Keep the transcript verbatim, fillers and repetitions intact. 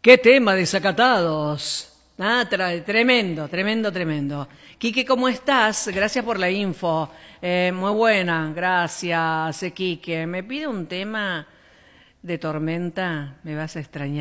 Qué tema, Desacatados. Ah, tra- tremendo, tremendo, tremendo. Quique, ¿cómo estás? Gracias por la info. Eh, muy buena, gracias, eh, Quique. Me pide un tema de Tormenta, me vas a extrañar.